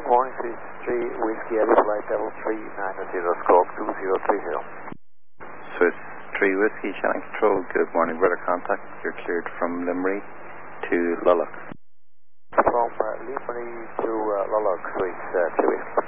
Good morning, Swiss 3 Whiskey Eddie, flight level 390, squawk 2030. Swiss 3 Whiskey, Shannon Control, good morning, weather contact. You're cleared from Limerick to Lullock. From Limerick to Lullock, Swiss 3 Whiskey.